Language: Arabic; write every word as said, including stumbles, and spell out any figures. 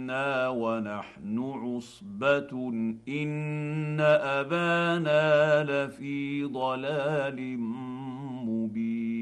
منا ونحن عصبه ان ابانا لفي ضلال مبين.